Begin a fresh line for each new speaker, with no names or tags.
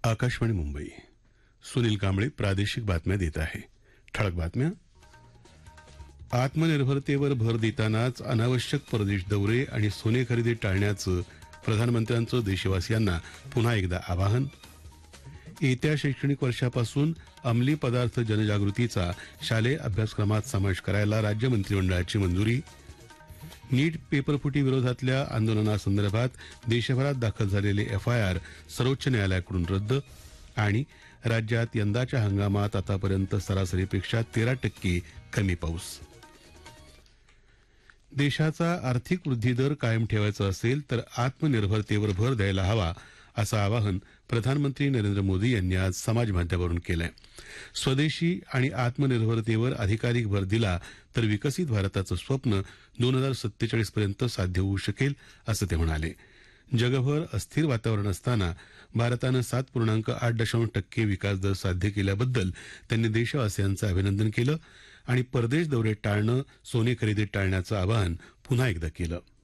आकाशवाणी मुंबई. सुनील कांबळे प्रादेशिक बातम्या देत आहे. ठळक बातम्या. आत्मनिर्भरतेवर भर देतानाच अनावश्यक परदेश दौरे आणि सोने खरेदी टाळण्याचं प्रधानमंत्र्यांचं देशवासियांना पुन्हा एकदा आवाहन. येत्या शैक्षणिक वर्षापासून अंमली पदार्थ जनजागृतीचा शालेय अभ्यासक्रमात समावेश करायला राज्य मंत्रिमंडळाची मंजुरी. नीट पेपरफुटी विरोधातल्या आंदोलनासंदर्भात देशभरात दाखल झालेले एफआयआर सर्वोच्च न्यायालयाकडून रद्द. आणि राज्यात यंदाच्या हंगामात आतापर्यंत सरासरीपेक्षा 13% कमी पाऊस. देशाचा आर्थिक वृद्धिदर कायम ठेवायचा असेल तर आत्मनिर्भरतेवर भर द्यायला हवा असं आवाहन प्रधानमंत्री नरेंद्र मोदी यांनी आज समाजमाध्यमावरून केलंय. स्वदेशी आणि आत्मनिर्भरतेवर अधिकाधिक भर दिला तर विकसित भारताचं स्वप्न 2047 पर्यंत साध्य होऊ शकेल असं ते म्हणाले. जगभर अस्थिर वातावरण असताना भारतानं 7.8% विकास दर साध्य केल्याबद्दल त्यांनी देशवासियांचं अभिनंदन केलं आणि परदेश दौरे टाळणं, सोने खरेदी टाळण्याचं आवाहन पुन्हा एकदा केलं.